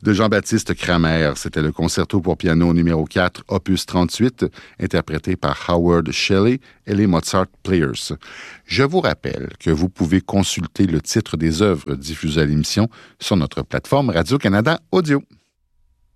de Jean-Baptiste Cramer. C'était le concerto pour piano numéro 4, opus 38, interprété par Howard Shelley et les Mozart Players. Je vous rappelle que vous pouvez consulter le titre des œuvres diffusées à l'émission sur notre plateforme Radio-Canada Audio.